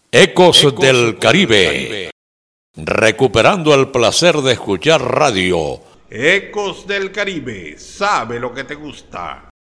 Ecos del Caribe, recuperando el placer de escuchar radio. Ecos del Caribe, sabe lo que te gusta.